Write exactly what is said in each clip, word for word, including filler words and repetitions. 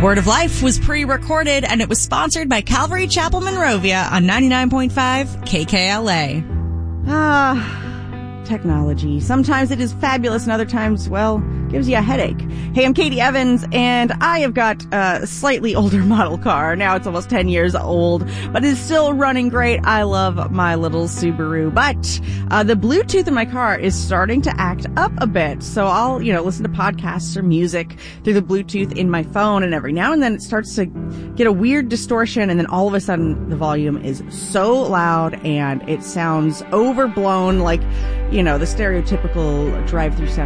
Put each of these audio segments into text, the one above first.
Word of Life was pre-recorded, and it was sponsored by Calvary Chapel Monrovia on ninety-nine point five K K L A. Ah, technology. Sometimes it is fabulous, and other times, well, gives you a headache. Hey, I'm Katie Evans, and I have got a slightly older model car. Now it's almost ten years old, but it's still running great. I love my little Subaru, but uh, the Bluetooth in my car is starting to act up a bit. So I'll, you know, listen to podcasts or music through the Bluetooth in my phone, and every now and then it starts to get a weird distortion, and then all of a sudden the volume is so loud and it sounds overblown, like, you know, the stereotypical drive-through sound.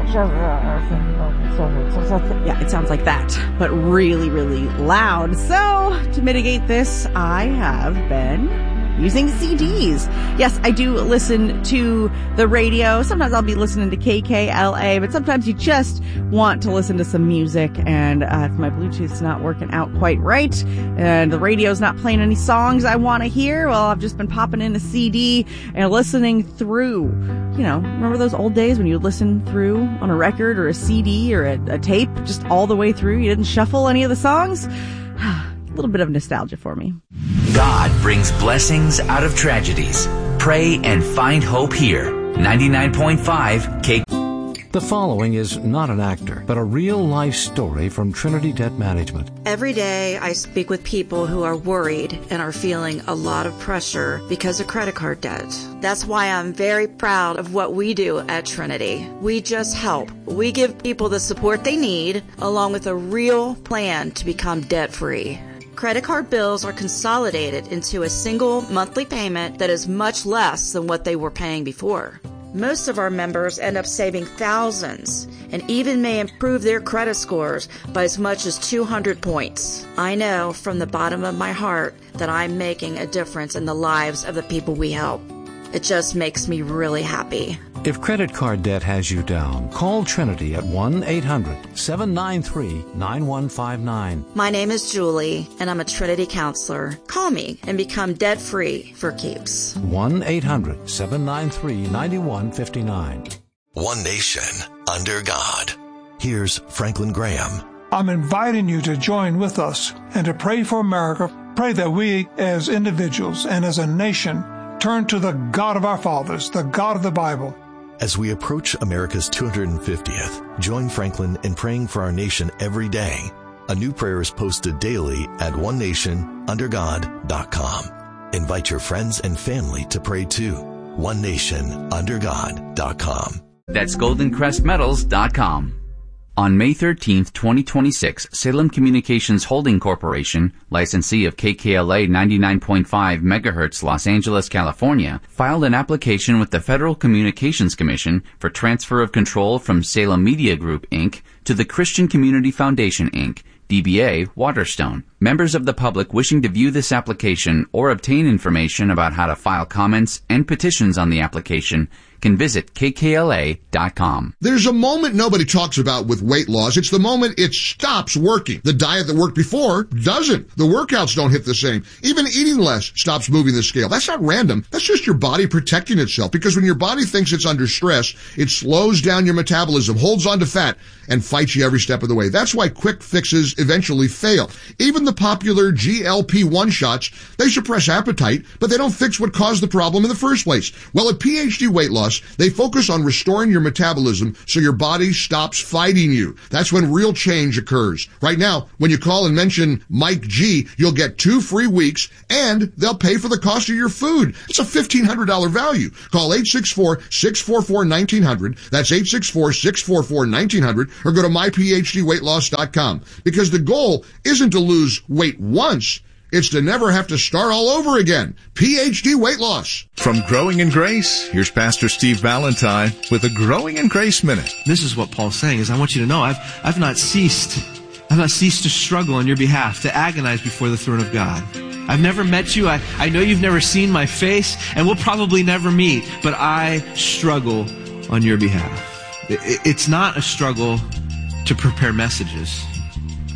Yeah, it sounds like that, but really, really loud. So, to mitigate this, I have been using C Ds. Yes, I do listen to the radio. Sometimes I'll be listening to K K L A, but sometimes you just want to listen to some music, and uh, if my Bluetooth's not working out quite right, and the radio's not playing any songs I want to hear, well, I've just been popping in a C D and listening through. You know, remember those old days when you would listen through on a record or a C D or a, a tape, just all the way through? You didn't shuffle any of the songs? A little bit of nostalgia for me. God brings blessings out of tragedies. Pray and find hope here. ninety-nine point five K. The following is not an actor, but a real-life story from Trinity Debt Management. Every day I speak with people who are worried and are feeling a lot of pressure because of credit card debt. That's why I'm very proud of what we do at Trinity. We just help. We give people the support they need, along with a real plan to become debt-free. Credit card bills are consolidated into a single monthly payment that is much less than what they were paying before. Most of our members end up saving thousands and even may improve their credit scores by as much as two hundred points. I know from the bottom of my heart that I'm making a difference in the lives of the people we help. It just makes me really happy. If credit card debt has you down, call Trinity at one eight hundred seven nine three nine one five nine. My name is Julie, and I'm a Trinity counselor. Call me and become debt-free for keeps. one eight hundred seven nine three nine one five nine. One nation under God. Here's Franklin Graham. I'm inviting you to join with us and to pray for America. Pray that we as individuals and as a nation turn to the God of our fathers, the God of the Bible. As we approach America's two hundred fiftieth, join Franklin in praying for our nation every day. A new prayer is posted daily at one nation under god dot com. Invite your friends and family to pray too. one nation under god dot com. That's golden crest metals dot com. On May thirteenth, twenty twenty-six, Salem Communications Holding Corporation, licensee of K K L A ninety-nine point five megahertz Los Angeles, California, filed an application with the Federal Communications Commission for transfer of control from Salem Media Group, Incorporated to the Christian Community Foundation, Incorporated, D B A, Waterstone. Members of the public wishing to view this application or obtain information about how to file comments and petitions on the application can visit K K L A dot com. There's a moment nobody talks about with weight loss. It's the moment it stops working. The diet that worked before doesn't. The workouts don't hit the same. Even eating less stops moving the scale. That's not random. That's just your body protecting itself, because when your body thinks it's under stress, it slows down your metabolism, holds on to fat, and fights you every step of the way. That's why quick fixes eventually fail. Even the popular G L P one shots, they suppress appetite, but they don't fix what caused the problem in the first place. Well, at P H D Weight Loss, they focus on restoring your metabolism so your body stops fighting you. That's when real change occurs. Right now, when you call and mention Mike G, you'll get two free weeks, and they'll pay for the cost of your food. It's a fifteen hundred dollars value. Call eight six four, six four four, one nine zero zero. That's eight six four, six four four, one nine zero zero, or go to my p h d weight loss dot com. Because the goal isn't to lose weight once, it's to never have to start all over again. P H D Weight Loss. From Growing in Grace, here's Pastor Steve Valentine with a Growing in Grace Minute. This is what Paul's saying, is I want you to know I've, I've not ceased, I've not ceased to struggle on your behalf, to agonize before the throne of God. I've never met you. I, I know you've never seen my face, and we'll probably never meet, but I struggle on your behalf. It, it's not a struggle to prepare messages.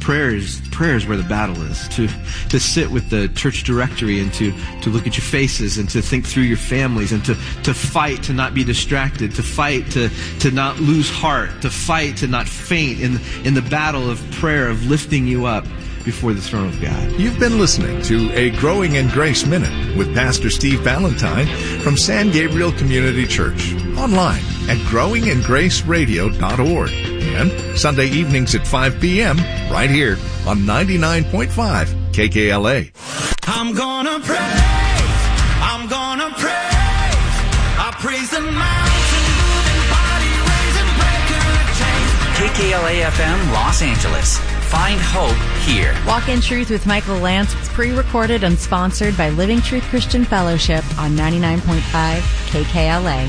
prayer is, prayer is where the battle is. To, to sit with the church directory and to, to look at your faces and to think through your families and to, to fight to not be distracted, to fight to, to not lose heart, to fight to not faint in, in the battle of prayer, of lifting you up before the throne of God. You've been listening to A Growing in Grace Minute with Pastor Steve Valentine from San Gabriel Community Church. Online at growing in grace radio dot org and Sunday evenings at five p.m. right here on ninety-nine point five K K L A. I'm gonna praise, I'm gonna praise, I praise the mountain moving, body raising, breaker of chains. K K L A F M Los Angeles. Find hope here. Walk in Truth with Michael Lance. It's pre-recorded and sponsored by Living Truth Christian Fellowship on ninety-nine point five K K L A.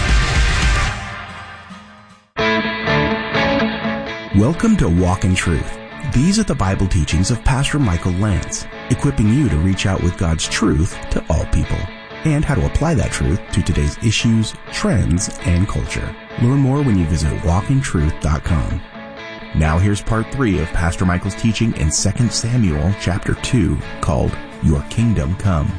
Welcome to Walk in Truth. These are the Bible teachings of Pastor Michael Lance, equipping you to reach out with God's truth to all people and how to apply that truth to today's issues, trends, and culture. Learn more when you visit walk in truth dot com. Now here's part three of Pastor Michael's teaching in Second Samuel chapter two, called Your Kingdom Come.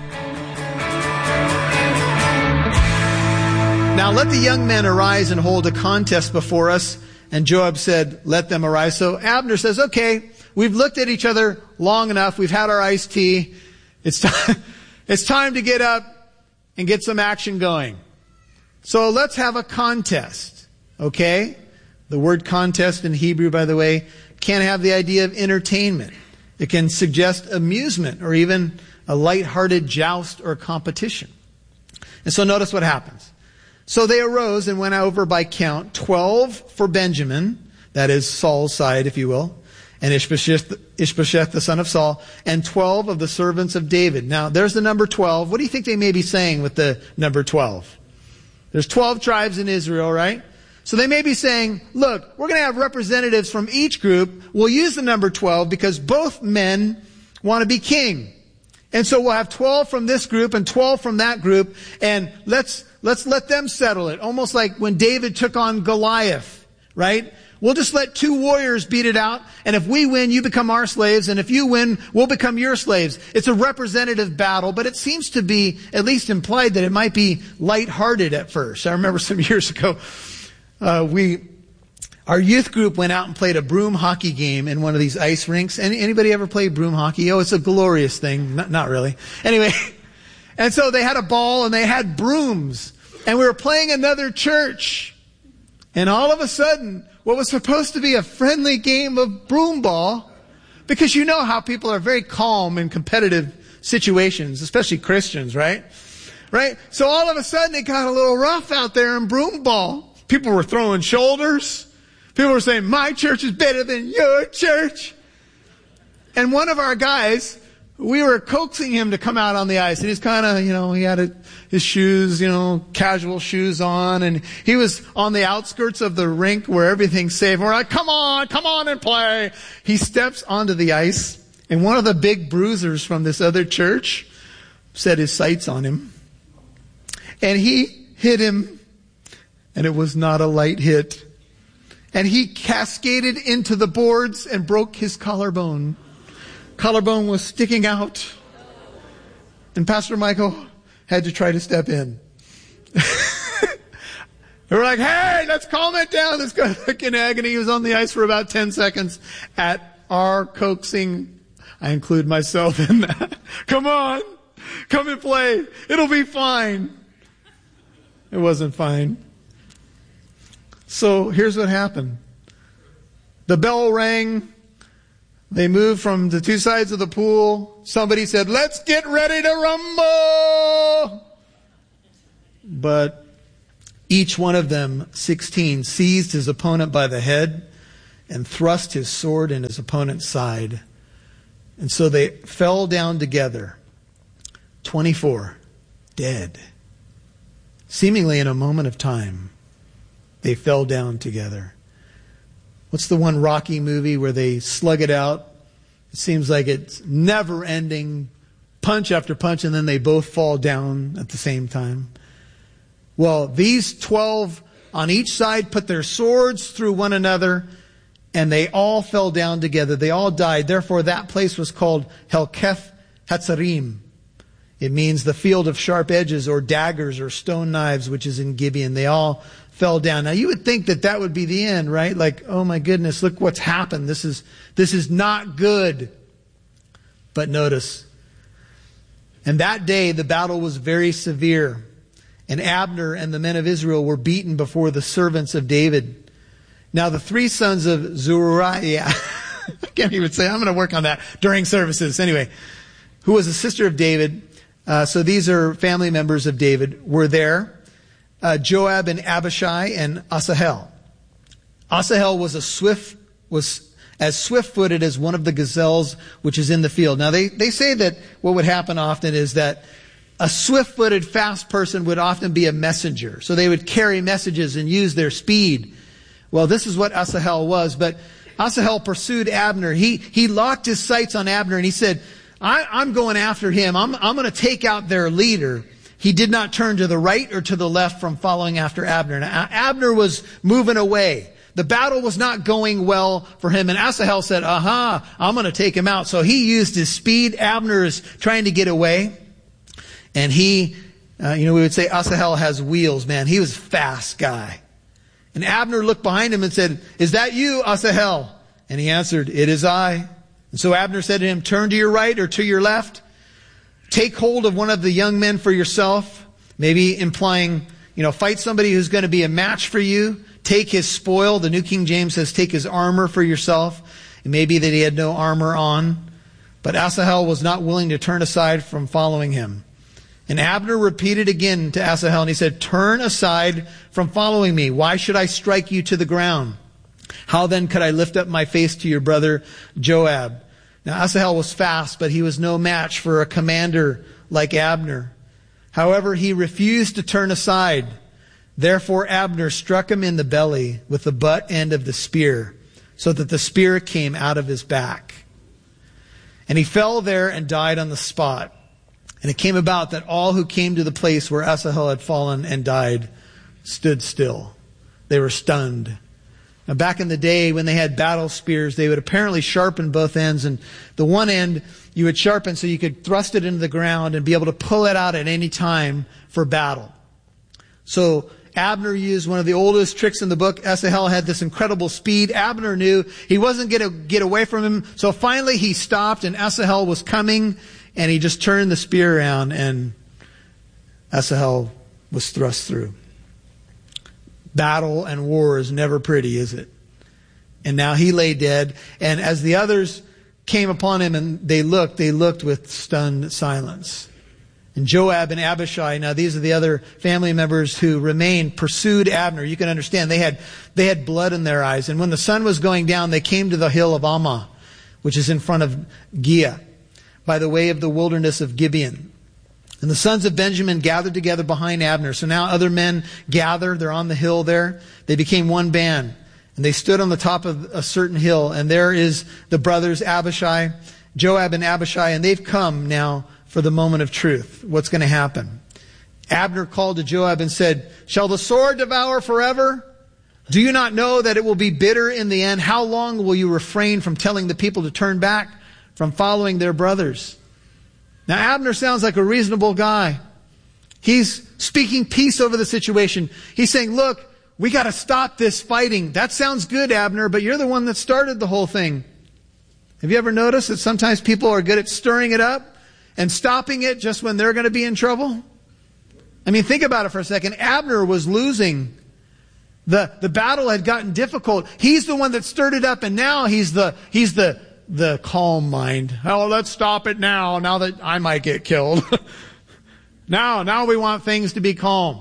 Now let the young men arise and hold a contest before us. And Joab said, let them arise. So Abner says, okay, we've looked at each other long enough. We've had our iced tea. It's time, it's time to get up and get some action going. So let's have a contest. Okay? The word contest in Hebrew, by the way, can have the idea of entertainment. It can suggest amusement or even a lighthearted joust or competition. And so notice what happens. So they arose and went over by count, twelve for Benjamin, that is Saul's side, if you will, and Ishbosheth, Ishbosheth the son of Saul, and twelve of the servants of David. Now, there's the number twelve. What do you think they may be saying with the number twelve? There's twelve tribes in Israel, right? So they may be saying, look, we're going to have representatives from each group. We'll use the number twelve because both men want to be king. And so we'll have twelve from this group and twelve from that group, and let's let's let them settle it. Almost like when David took on Goliath, right? We'll just let two warriors beat it out, and if we win, you become our slaves, and if you win, we'll become your slaves. It's a representative battle, but it seems to be at least implied that it might be lighthearted at first. I remember some years ago, uh, we... Our youth group went out and played a broom hockey game in one of these ice rinks. Any, anybody ever play broom hockey? Oh, it's a glorious thing. Not, not really. Anyway, and so they had a ball and they had brooms. And we were playing another church. And all of a sudden, what was supposed to be a friendly game of broom ball, because you know how people are very calm in competitive situations, especially Christians, right? Right? So all of a sudden, it got a little rough out there in broom ball. People were throwing shoulders. People were saying, my church is better than your church. And one of our guys, we were coaxing him to come out on the ice. And he's kind of, you know, he had a, his shoes, you know, casual shoes on. And he was on the outskirts of the rink where everything's safe. And we're like, come on, come on and play. He steps onto the ice. And one of the big bruisers from this other church set his sights on him. And he hit him. And it was not a light hit. And he cascaded into the boards and broke his collarbone. Collarbone was sticking out. And Pastor Michael had to try to step in. They were like, hey, let's calm it down. This guy's like in agony. He was on the ice for about ten seconds at our coaxing. I include myself in that. Come on. Come and play. It'll be fine. It wasn't fine. So here's what happened. The bell rang. They moved from the two sides of the pool. Somebody said, let's get ready to rumble. But each one of them, sixteen, seized his opponent by the head and thrust his sword in his opponent's side. And so they fell down together. twenty-four, dead. Seemingly in a moment of time. They fell down together. What's the one Rocky movie where they slug it out? It seems like it's never ending, punch after punch, and then they both fall down at the same time. Well, these twelve on each side put their swords through one another, and they all fell down together. They all died. Therefore, that place was called Helketh Hatzarim. It means the field of sharp edges, or daggers, or stone knives, which is in Gibeon. They all fell down. Now, you would think that that would be the end, right? Like, oh my goodness, look what's happened. This is, this is not good. But notice, and that day the battle was very severe, and Abner and the men of Israel were beaten before the servants of David. Now the three sons of Zeruiah, I can't even say, I'm going to work on that during services. Anyway, who was a sister of David, uh, so these are family members of David, were there. Uh, Joab and Abishai and Asahel. Asahel was a swift, was as swift-footed as one of the gazelles which is in the field. Now they, they say that what would happen often is that a swift-footed, fast person would often be a messenger. So they would carry messages and use their speed. Well, this is what Asahel was, but Asahel pursued Abner. He, he locked his sights on Abner and he said, I, I'm going after him. I'm, I'm going to take out their leader. He did not turn to the right or to the left from following after Abner. Now, Abner was moving away. The battle was not going well for him. And Asahel said, aha, I'm going to take him out. So he used his speed. Abner is trying to get away. And he, uh, you know, we would say Asahel has wheels, man. He was a fast guy. And Abner looked behind him and said, is that you, Asahel? And he answered, it is I. And so Abner said to him, turn to your right or to your left. Take hold of one of the young men for yourself. Maybe implying, you know, fight somebody who's going to be a match for you. Take his spoil. The New King James says, take his armor for yourself. It may be that he had no armor on. But Asahel was not willing to turn aside from following him. And Abner repeated again to Asahel, and he said, turn aside from following me. Why should I strike you to the ground? How then could I lift up my face to your brother Joab? Now Asahel was fast, but he was no match for a commander like Abner. However, he refused to turn aside. Therefore Abner struck him in the belly with the butt end of the spear, so that the spear came out of his back. And he fell there and died on the spot. And it came about that all who came to the place where Asahel had fallen and died stood still. They were stunned. Now back in the day when they had battle spears, they would apparently sharpen both ends. And the one end you would sharpen so you could thrust it into the ground and be able to pull it out at any time for battle. So Abner used one of the oldest tricks in the book. Asahel had this incredible speed. Abner knew he wasn't going to get away from him. So finally he stopped and Asahel was coming. And he just turned the spear around and Asahel was thrust through. Battle and war is never pretty, is it? And now he lay dead. And as the others came upon him and they looked, they looked with stunned silence. And Joab and Abishai, now these are the other family members who remained, pursued Abner. You can understand they had, they had blood in their eyes. And when the sun was going down, they came to the hill of Ammah, which is in front of Giah, by the way of the wilderness of Gibeon. And the sons of Benjamin gathered together behind Abner. So now other men gather. They're on the hill there. They became one band. And they stood on the top of a certain hill. And there is the brothers Abishai, Joab and Abishai. And they've come now for the moment of truth. What's going to happen? Abner called to Joab and said, shall the sword devour forever? Do you not know that it will be bitter in the end? How long will you refrain from telling the people to turn back from following their brothers? Now Abner sounds like a reasonable guy. He's speaking peace over the situation. He's saying, look, we got to stop this fighting. That sounds good, Abner, but you're the one that started the whole thing. Have you ever noticed that sometimes people are good at stirring it up and stopping it just when they're going to be in trouble? I mean, think about it for a second. Abner was losing. The, the battle had gotten difficult. He's the one that stirred it up, and now he's the, he's the, the calm mind. Oh, let's stop it now, now that I might get killed. now, now we want things to be calm.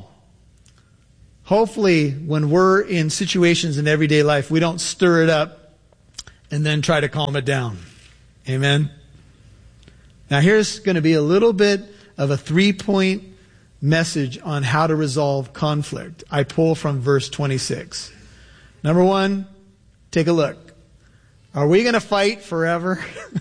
Hopefully, when we're in situations in everyday life, we don't stir it up and then try to calm it down. Amen? Now, here's going to be a little bit of a three-point message on how to resolve conflict. I pull from verse twenty-six. Number one, take a look. Are we going to fight forever?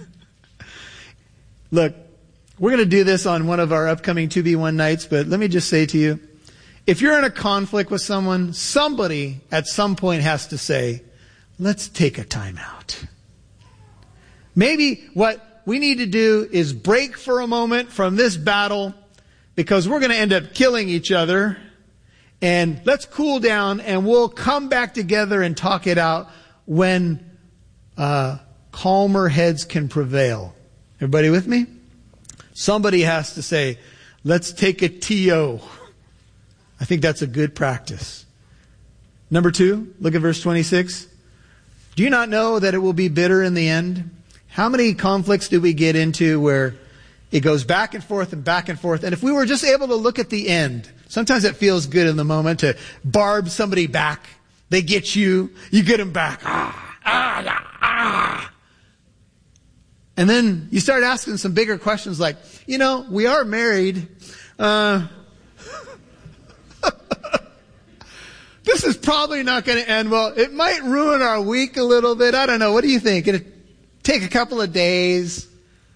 Look, we're going to do this on one of our upcoming two B one nights, but let me just say to you, if you're in a conflict with someone, somebody at some point has to say, let's take a time out. Maybe what we need to do is break for a moment from this battle because we're going to end up killing each other. And let's cool down and we'll come back together and talk it out when uh, calmer heads can prevail. Everybody with me? Somebody has to say, let's take a T O. I think that's a good practice. Number two, look at verse twenty-six. Do you not know that it will be bitter in the end? How many conflicts do we get into where it goes back and forth and back and forth? And if we were just able to look at the end, sometimes it feels good in the moment to barb somebody back. They get you, you get them back. Ah, ah, ah. And then you start asking some bigger questions like, you know, we are married. Uh, this is probably not going to end well. It might ruin our week a little bit. I don't know. What do you think? It'll take a couple of days.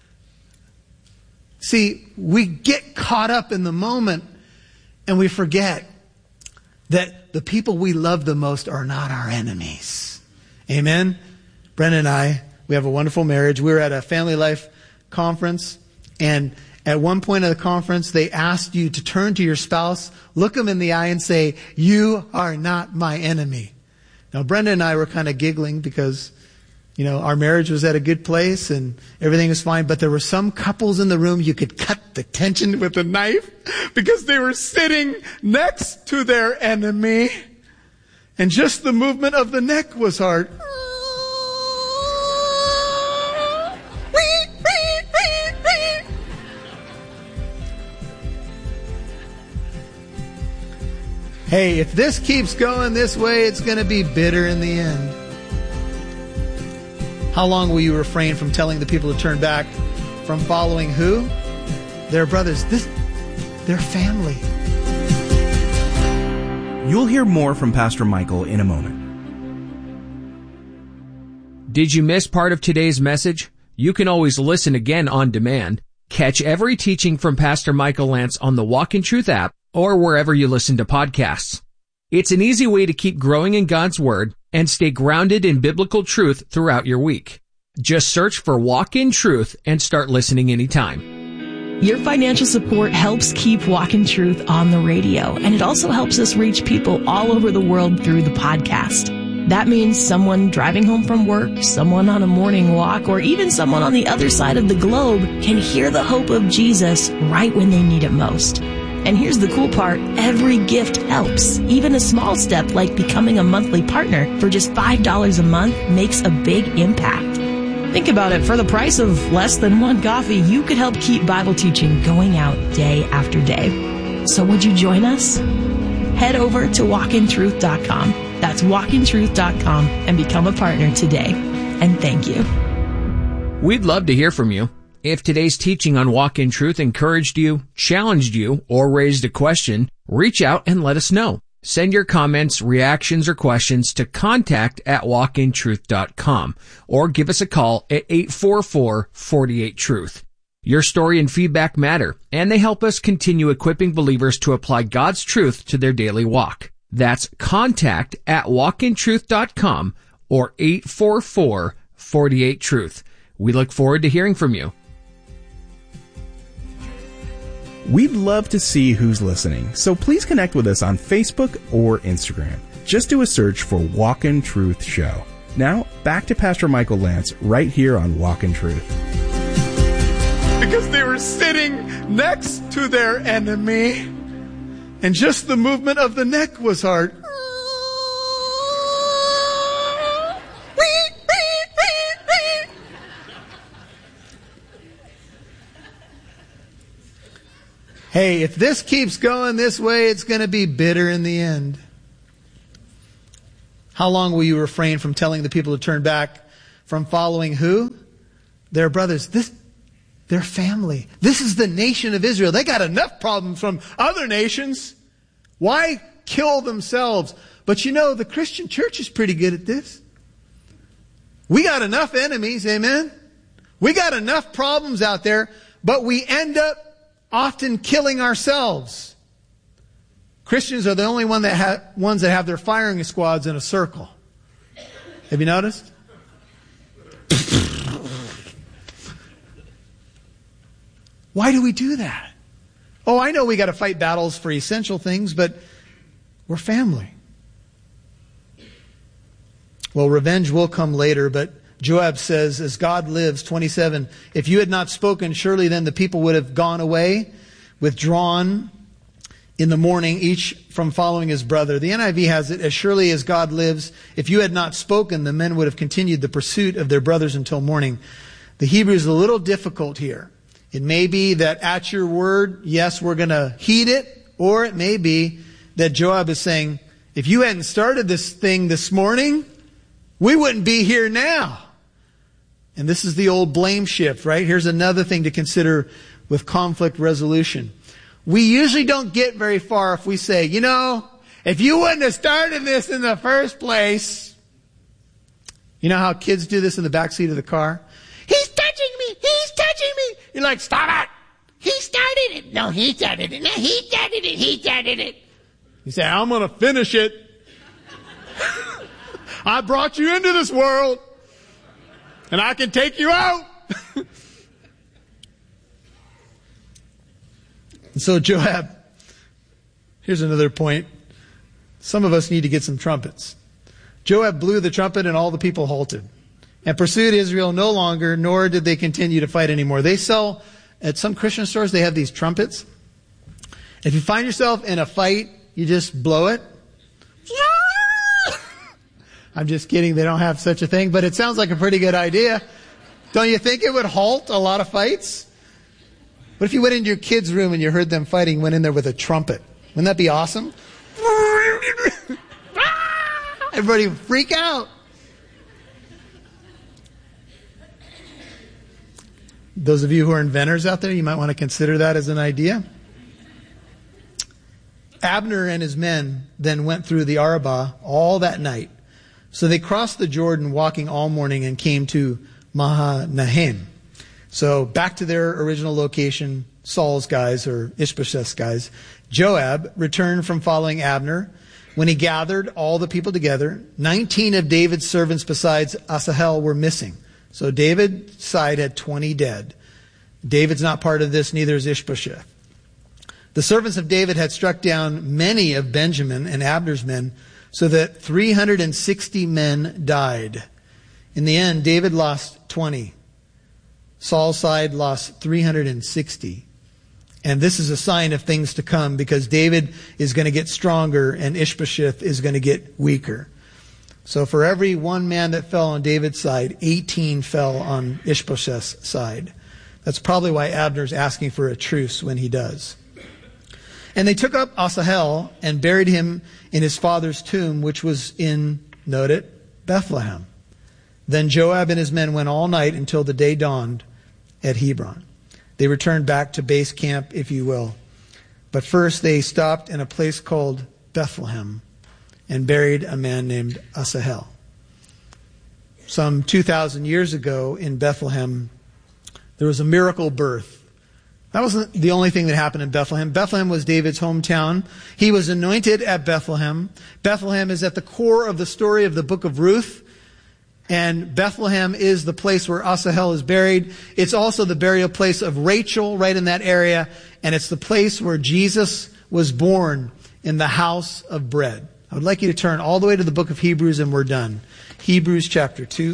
See, we get caught up in the moment and we forget that the people we love the most are not our enemies. Amen? Brenda and I, we have a wonderful marriage. We were at a family life conference, and at one point of the conference, they asked you to turn to your spouse, look them in the eye and say, you are not my enemy. Now, Brenda and I were kind of giggling because, you know, our marriage was at a good place and everything was fine, but there were some couples in the room you could cut the tension with a knife because they were sitting next to their enemy, and just the movement of the neck was hard. Hey, if this keeps going this way, it's going to be bitter in the end. How long will you refrain from telling the people to turn back from following who? Their brothers. This, their family. You'll hear more from Pastor Michael in a moment. Did you miss part of today's message? You can always listen again on demand. Catch every teaching from Pastor Michael Lance on the Walk in Truth app or wherever you listen to podcasts. It's an easy way to keep growing in God's Word and stay grounded in biblical truth throughout your week. Just search for Walk in Truth and start listening anytime. Your financial support helps keep Walk in Truth on the radio, and it also helps us reach people all over the world through the podcast. That means someone driving home from work, someone on a morning walk, or even someone on the other side of the globe can hear the hope of Jesus right when they need it most. And here's the cool part, every gift helps. Even a small step like becoming a monthly partner for just five dollars a month makes a big impact. Think about it, for the price of less than one coffee, you could help keep Bible teaching going out day after day. So would you join us? Head over to walk in truth dot com. That's walk in truth dot com and become a partner today. And thank you. We'd love to hear from you. If today's teaching on Walk in Truth encouraged you, challenged you, or raised a question, reach out and let us know. Send your comments, reactions, or questions to contact at walk in truth dot com or give us a call at eight four four, four eight, truth. Your story and feedback matter, and they help us continue equipping believers to apply God's truth to their daily walk. That's contact at walk in truth dot com or eight four four, four eight, truth. We look forward to hearing from you. We'd love to see who's listening, so please connect with us on Facebook or Instagram. Just do a search for Walk in Truth Show. Now, back to Pastor Michael Lance right here on Walk in Truth. Because they were sitting next to their enemy, and just the movement of the neck was hard. Hey, if this keeps going this way, it's going to be bitter in the end. How long will you refrain from telling the people to turn back from following who? Their brothers. This, their family. This is the nation of Israel. They got enough problems from other nations. Why kill themselves? But you know, the Christian church is pretty good at this. We got enough enemies, amen? We got enough problems out there, but we end up often killing ourselves. Christians are the only one that ha- ones that have their firing squads in a circle. Have you noticed? Why do we do that? Oh, I know we got to fight battles for essential things, but we're family. Well, revenge will come later, but Joab says, as God lives, twenty-seven, if you had not spoken, surely then the people would have gone away, withdrawn in the morning, each from following his brother. The N I V has it, as surely as God lives, if you had not spoken, the men would have continued the pursuit of their brothers until morning. The Hebrew is a little difficult here. It may be that at your word, yes, we're going to heed it, or it may be that Joab is saying, if you hadn't started this thing this morning, we wouldn't be here now. And this is the old blame shift, right? Here's another thing to consider with conflict resolution. We usually don't get very far if we say, you know, if you wouldn't have started this in the first place. You know how kids do this in the backseat of the car? He's touching me! He's touching me! You're like, stop it! He started it! No, he started it! No, he started it! He started it! You say, I'm going to finish it. I brought you into this world. And I can take you out. And so Joab, here's another point. Some of us need to get some trumpets. Joab blew the trumpet and all the people halted and pursued Israel no longer, nor did they continue to fight anymore. They sell, at some Christian stores, they have these trumpets. If you find yourself in a fight, you just blow it. I'm just kidding. They don't have such a thing, but it sounds like a pretty good idea. Don't you think it would halt a lot of fights? What if you went into your kids' room and you heard them fighting, went in there with a trumpet? Wouldn't that be awesome? Everybody would freak out. Those of you who are inventors out there, you might want to consider that as an idea. Abner and his men then went through the Arabah all that night. So they crossed the Jordan walking all morning and came to Mahanaim. So back to their original location, Saul's guys or Ishbosheth's guys. Joab returned from following Abner. When he gathered all the people together, nineteen of David's servants besides Asahel were missing. So David's side had twenty dead. David's not part of this, neither is Ishbosheth. The servants of David had struck down many of Benjamin and Abner's men, so that three hundred sixty men died. In the end, David lost twenty. Saul's side lost three hundred sixty. And this is a sign of things to come, because David is going to get stronger and Ishbosheth is going to get weaker. So for every one man that fell on David's side, eighteen fell on Ishbosheth's side. That's probably why Abner's asking for a truce when he does. And they took up Asahel and buried him in his father's tomb, which was in, note it, Bethlehem. Then Joab and his men went all night until the day dawned at Hebron. They returned back to base camp, if you will. But first they stopped in a place called Bethlehem and buried a man named Asahel. Some two thousand years ago in Bethlehem, there was a miracle birth. That wasn't the only thing that happened in Bethlehem. Bethlehem was David's hometown. He was anointed at Bethlehem. Bethlehem is at the core of the story of the book of Ruth. And Bethlehem is the place where Asahel is buried. It's also the burial place of Rachel, right in that area. And it's the place where Jesus was born, in the house of bread. I would like you to turn all the way to the book of Hebrews and we're done. Hebrews chapter two.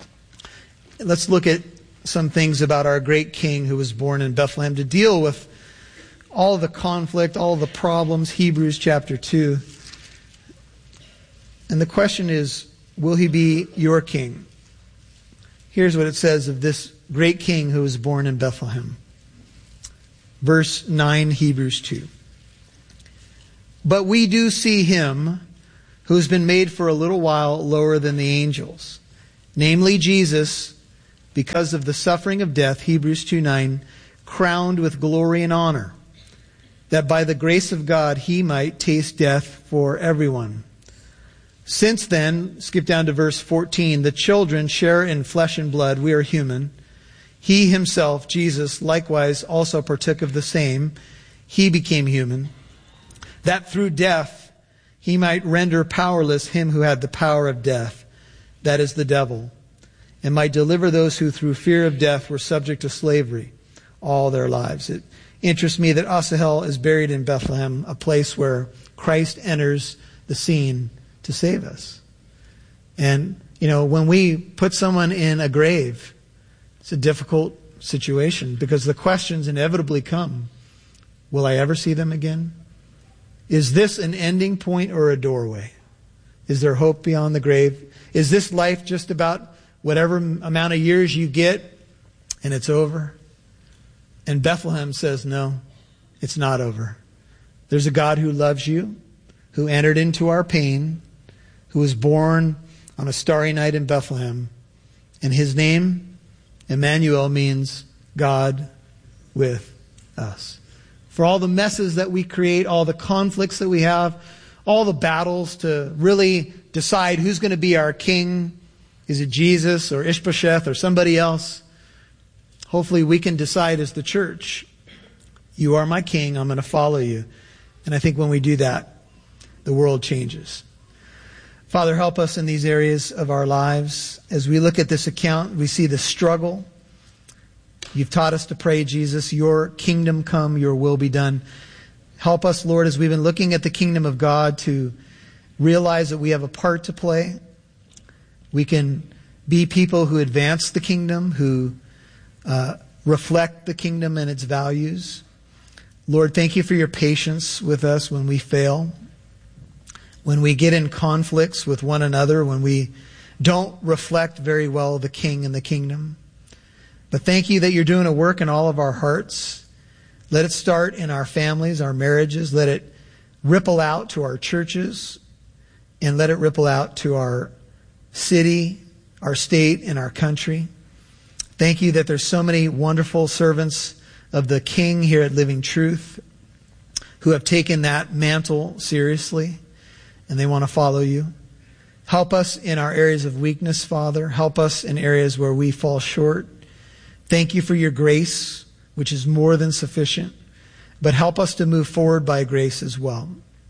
Let's look at some things about our great king who was born in Bethlehem to deal with all the conflict, all the problems. Hebrews chapter two. And the question is, will he be your king? Here's what it says of this great king who was born in Bethlehem. Verse nine, Hebrews two. But we do see him who has been made for a little while lower than the angels, namely Jesus, because of the suffering of death, Hebrews two nine, crowned with glory and honor, that by the grace of God he might taste death for everyone. Since then, skip down to verse fourteen, the children share in flesh and blood. We are human. He himself, Jesus, likewise also partook of the same. He became human, that through death he might render powerless him who had the power of death, that is the devil, and might deliver those who through fear of death were subject to slavery all their lives. It interests me that Asahel is buried in Bethlehem, a place where Christ enters the scene to save us. And, you know, when we put someone in a grave, it's a difficult situation because the questions inevitably come. Will I ever see them again? Is this an ending point or a doorway? Is there hope beyond the grave? Is this life just about whatever amount of years you get and it's over? And Bethlehem says, no, it's not over. There's a God who loves you, who entered into our pain, who was born on a starry night in Bethlehem. And his name, Emmanuel, means God with us. For all the messes that we create, all the conflicts that we have, all the battles to really decide who's going to be our king. Is it Jesus or Ishbosheth or somebody else? Hopefully we can decide as the church, you are my king, I'm going to follow you. And I think when we do that, the world changes. Father, help us in these areas of our lives. As we look at this account, we see the struggle. You've taught us to pray, Jesus, your kingdom come, your will be done. Help us, Lord, as we've been looking at the kingdom of God, to realize that we have a part to play. We can be people who advance the kingdom, who uh, reflect the kingdom and its values. Lord, thank you for your patience with us when we fail, when we get in conflicts with one another, when we don't reflect very well the king and the kingdom. But thank you that you're doing a work in all of our hearts. Let it start in our families, our marriages. Let it ripple out to our churches. And let it ripple out to our city, our state, and our country. Thank you that there's so many wonderful servants of the King here at Living Truth who have taken that mantle seriously and they want to follow you. Help us in our areas of weakness, Father. Help us in areas where we fall short. Thank you for your grace, which is more than sufficient. But help us to move forward by grace as well.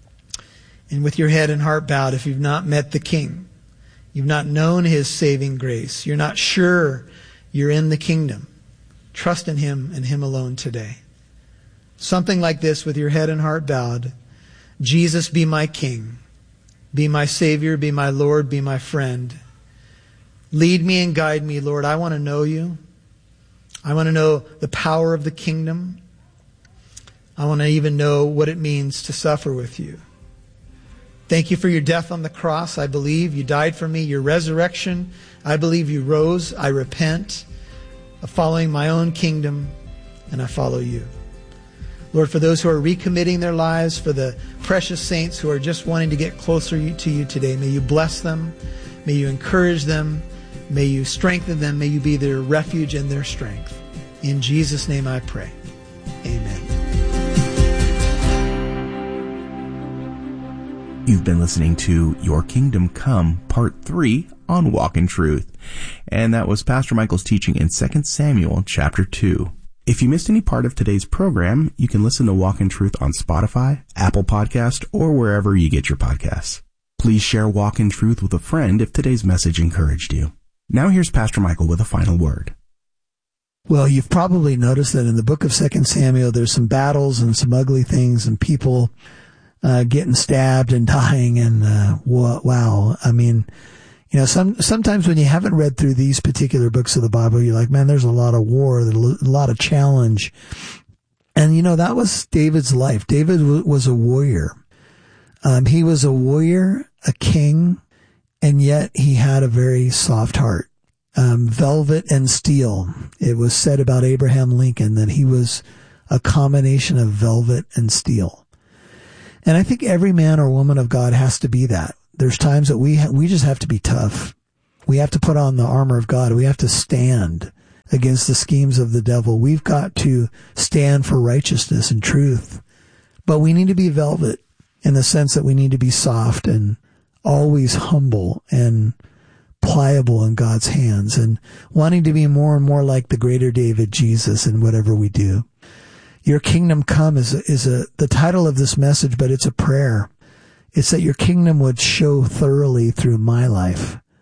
And with your head and heart bowed, if you've not met the King, you've not known his saving grace, you're not sure you're in the kingdom, trust in him and him alone today. Something like this with your head and heart bowed. Jesus, be my King. Be my Savior. Be my Lord. Be my friend. Lead me and guide me, Lord. I want to know you. I want to know the power of the kingdom. I want to even know what it means to suffer with you. Thank you for your death on the cross. I believe you died for me. Your resurrection, I believe you rose. I repent of following my own kingdom, and I follow you. Lord, for those who are recommitting their lives, for the precious saints who are just wanting to get closer to you today, may you bless them. May you encourage them. May you strengthen them. May you be their refuge and their strength. In Jesus' name I pray. Amen. You've been listening to Your Kingdom Come, Part three on Walk in Truth. And that was Pastor Michael's teaching in Second Samuel chapter two. If you missed any part of today's program, you can listen to Walk in Truth on Spotify, Apple Podcast, or wherever you get your podcasts. Please share Walk in Truth with a friend if today's message encouraged you. Now here's Pastor Michael with a final word. Well, you've probably noticed that in the book of Second Samuel, there's some battles and some ugly things and people uh, getting stabbed and dying. And uh, wow, I mean, you know, some sometimes when you haven't read through these particular books of the Bible, you're like, man, there's a lot of war, there's a lot of challenge. And, you know, that was David's life. David w- was a warrior. Um, he was a warrior, a king, and yet he had a very soft heart. Um, velvet and steel. It was said about Abraham Lincoln that he was a combination of velvet and steel. And I think every man or woman of God has to be that. There's times that we ha- we just have to be tough. We have to put on the armor of God. We have to stand against the schemes of the devil. We've got to stand for righteousness and truth. But we need to be velvet in the sense that we need to be soft and always humble and pliable in God's hands and wanting to be more and more like the greater David, Jesus, in whatever we do. Your kingdom come is a, is a the title of this message, but it's a prayer. It's that your kingdom would show thoroughly through my life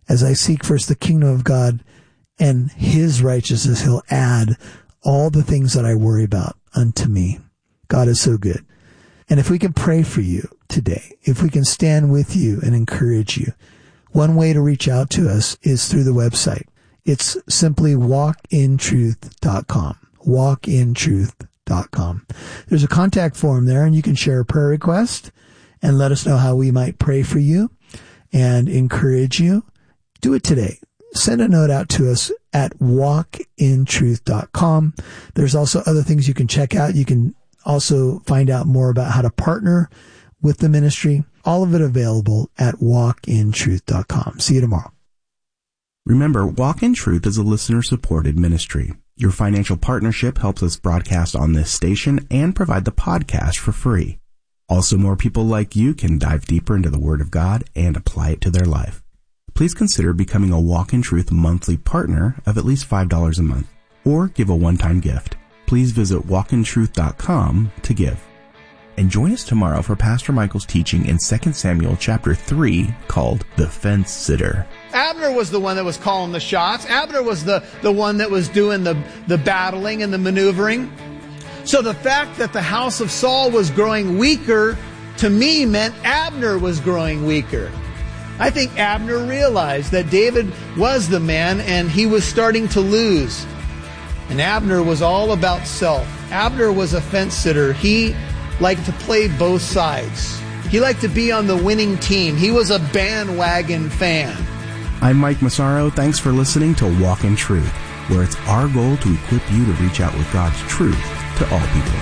As I seek first the kingdom of God and his righteousness, he'll add all the things that I worry about unto me. God is so good. And if we can pray for you today, if we can stand with you and encourage you, one way to reach out to us is through the website. It's simply walk in truth dot com. walk in truth dot com. There's a contact form there, and you can share a prayer request and let us know how we might pray for you and encourage you. Do it today. Send a note out to us at walk in truth dot com. There's also other things you can check out. You can also find out more about how to partner with the ministry. All of it available at walk in truth dot com. See you tomorrow. Remember, Walk in Truth is a listener-supported ministry. Your financial partnership helps us broadcast on this station and provide the podcast for free. Also, more people like you can dive deeper into the Word of God and apply it to their life. Please consider becoming a Walk in Truth monthly partner of at least five dollars a month, or give a one-time gift. Please visit walk in truth dot com to give. And join us tomorrow for Pastor Michael's teaching in Second Samuel chapter three called The Fence Sitter. Abner was the one that was calling the shots. Abner was the, the one that was doing the, the battling and the maneuvering. So the fact that the house of Saul was growing weaker, to me, meant Abner was growing weaker. I think Abner realized that David was the man and he was starting to lose. And Abner was all about self. Abner was a fence sitter. He liked to play both sides. He liked to be on the winning team. He was a bandwagon fan. I'm Mike Massaro. Thanks for listening to Walk in Truth, where it's our goal to equip you to reach out with God's truth to all people.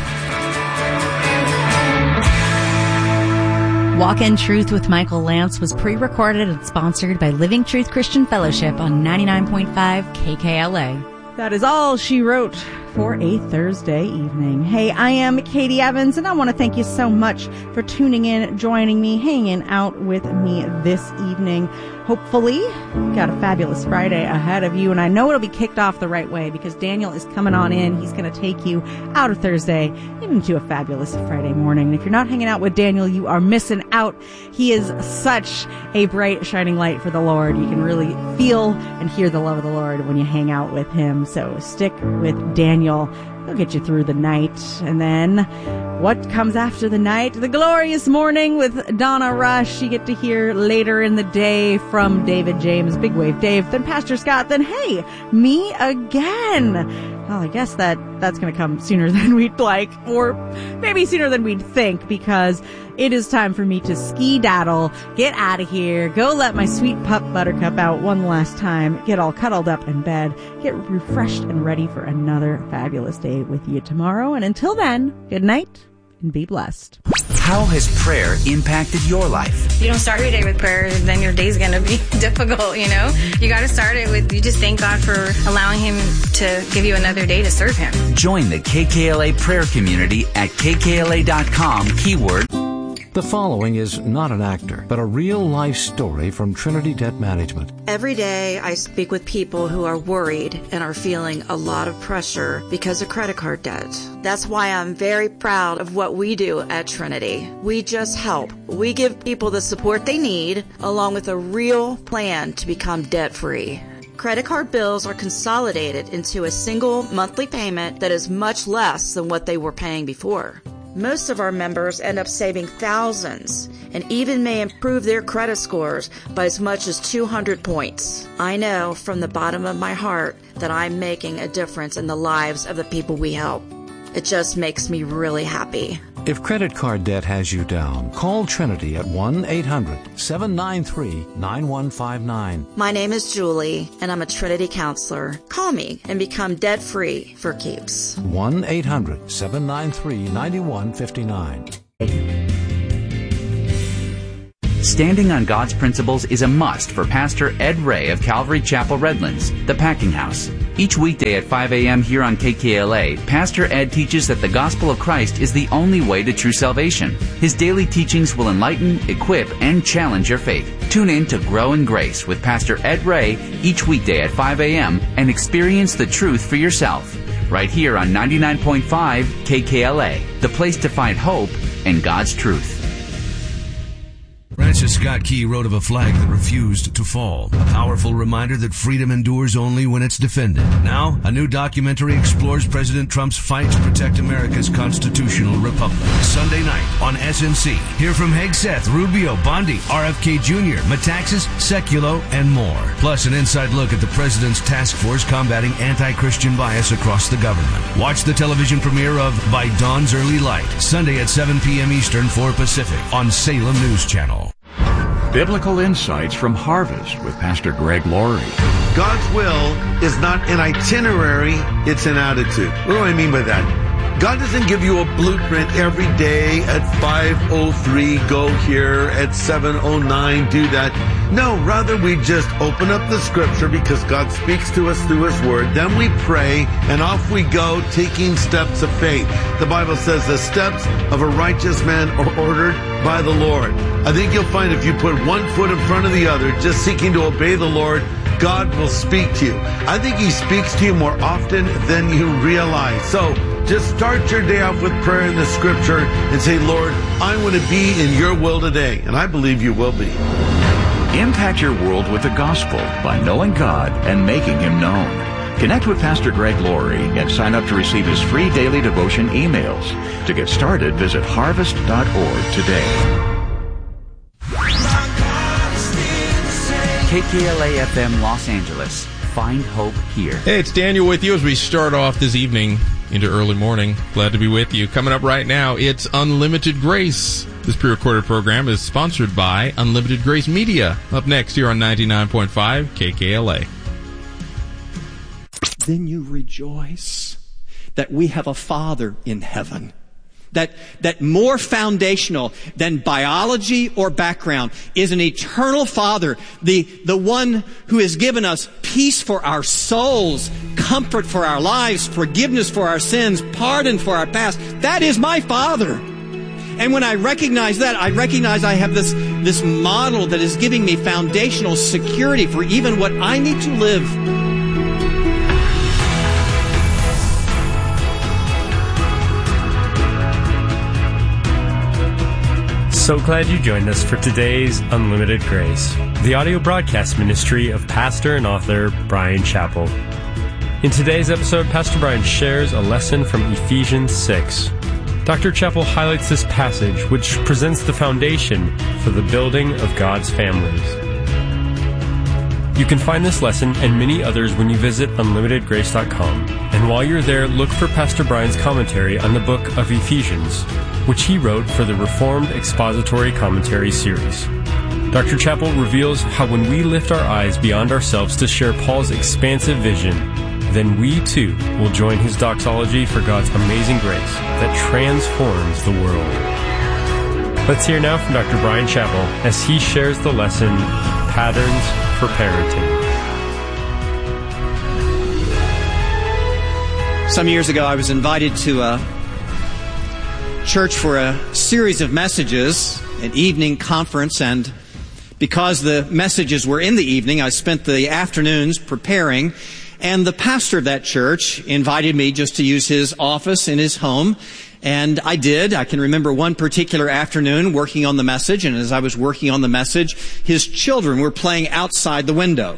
Walk in Truth with Michael Lance was pre-recorded and sponsored by Living Truth Christian Fellowship on ninety-nine point five K K L A. That is all she wrote for a Thursday evening. Hey, I am Katie Evans, and I want to thank you so much for tuning in, joining me, hanging out with me this evening. Hopefully, you've got a fabulous Friday ahead of you, and I know it'll be kicked off the right way because Daniel is coming on in. He's going to take you out of Thursday into a fabulous Friday morning. And if you're not hanging out with Daniel, you are missing out. He is such a bright, shining light for the Lord. You can really feel and hear the love of the Lord when you hang out with him. So stick with Daniel. He'll get you through the night. And then what comes after the night? The glorious morning with Donna Rush. You get to hear later in the day from David James, Big Wave Dave, then Pastor Scott, then hey, me again. Well, I guess that that's going to come sooner than we'd like, or maybe sooner than we'd think, because it is time for me to ski-daddle, get out of here, go let my sweet pup Buttercup out one last time, get all cuddled up in bed, get refreshed and ready for another fabulous day with you tomorrow. And until then, good night and be blessed. How has prayer impacted your life? If you don't start your day with prayer, then your day's going to be difficult, you know? You got to start it with, you just thank God for allowing him to give you another day to serve him. Join the K K L A prayer community at K K L A dot com, keyword. The following is not an actor, but a real-life story from Trinity Debt Management. Every day I speak with people who are worried and are feeling a lot of pressure because of credit card debt. That's why I'm very proud of what we do at Trinity. We just help. We give people the support they need, along with a real plan to become debt-free. Credit card bills are consolidated into a single monthly payment that is much less than what they were paying before. Most of our members end up saving thousands and even may improve their credit scores by as much as two hundred points. I know from the bottom of my heart that I'm making a difference in the lives of the people we help. It just makes me really happy. If credit card debt has you down, call Trinity at one eight hundred seven nine three nine one five nine. My name is Julie, and I'm a Trinity counselor. Call me and become debt-free for keeps. one eight hundred seven nine three nine one five nine. Standing on God's principles is a must for Pastor Ed Ray of Calvary Chapel Redlands, the Packing House. Each weekday at five a.m. here on K K L A, Pastor Ed teaches that the gospel of Christ is the only way to true salvation. His daily teachings will enlighten, equip, and challenge your faith. Tune in to Grow in Grace with Pastor Ed Ray each weekday at five a.m. and experience the truth for yourself. Right here on ninety-nine point five K K L A, the place to find hope and God's truth. Francis Scott Key wrote of a flag that refused to fall, a powerful reminder that freedom endures only when it's defended. Now, a new documentary explores President Trump's fight to protect America's constitutional republic. Sunday night on S N C. Hear from Hegseth, Rubio, Bondi, R F K Junior, Metaxas, Seculo, and more. Plus, an inside look at the president's task force combating anti-Christian bias across the government. Watch the television premiere of By Dawn's Early Light, Sunday at seven p.m. Eastern, four Pacific, on Salem News Channel. Biblical Insights from Harvest with Pastor Greg Laurie. God's will is not an itinerary, it's an attitude. What do I mean by that? God doesn't give you a blueprint every day at five oh three, go here, at seven oh nine, do that. No, rather we just open up the scripture because God speaks to us through His Word. Then we pray, and off we go, taking steps of faith. The Bible says the steps of a righteous man are ordered by the Lord. I think you'll find if you put one foot in front of the other, just seeking to obey the Lord, God will speak to you. I think He speaks to you more often than you realize. So just start your day off with prayer in the scripture and say, Lord, I want to be in your will today. And I believe you will be. Impact your world with the gospel by knowing God and making Him known. Connect with Pastor Greg Laurie and sign up to receive his free daily devotion emails. To get started, visit harvest dot org today. K K L A F M Los Angeles. Find hope here. Hey, it's Daniel with you as we start off this evening into early morning. Glad to be with you. Coming up right now, it's Unlimited Grace. This pre-recorded program is sponsored by Unlimited Grace Media. Up next here on ninety-nine point five K K L A. Then you rejoice that we have a Father in heaven. That, that more foundational than biology or background is an eternal Father, the, the one who has given us peace for our souls, comfort for our lives, forgiveness for our sins, pardon for our past. That is my Father. And when I recognize that, I recognize I have this, this model that is giving me foundational security for even what I need to live. So glad you joined us for today's Unlimited Grace, the audio broadcast ministry of pastor and author Bryan Chapell. In today's episode, Pastor Bryan shares a lesson from Ephesians six. Doctor Chapell highlights this passage, which presents the foundation for the building of God's families. You can find this lesson and many others when you visit unlimited grace dot com. And while you're there, look for Pastor Bryan's commentary on the book of Ephesians, which he wrote for the Reformed Expository Commentary series. Doctor Chapell reveals how when we lift our eyes beyond ourselves to share Paul's expansive vision, then we too will join his doxology for God's amazing grace that transforms the world. Let's hear now from Doctor Bryan Chapell as he shares the lesson, Patterns for Parenting. Some years ago, I was invited to a church for a series of messages, an evening conference, and because the messages were in the evening, I spent the afternoons preparing, and the pastor of that church invited me just to use his office in his home, and I did. I can remember one particular afternoon working on the message, and as I was working on the message, his children were playing outside the window.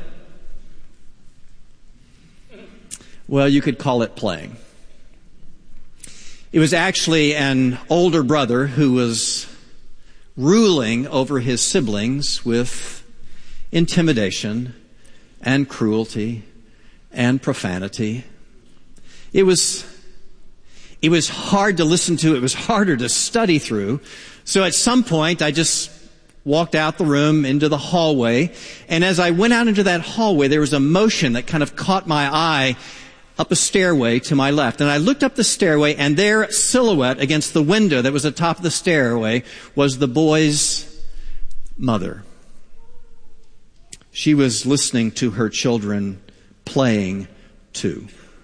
Well, you could call it playing. It was actually an older brother who was ruling over his siblings with intimidation and cruelty and profanity. It was, it was hard to listen to. It was harder to study through. So at some point, I just walked out the room into the hallway. And as I went out into that hallway, there was a motion that kind of caught my eye up a stairway to my left. And I looked up the stairway, and there, silhouette against the window that was atop the stairway, was the boy's mother. She was listening to her children playing too.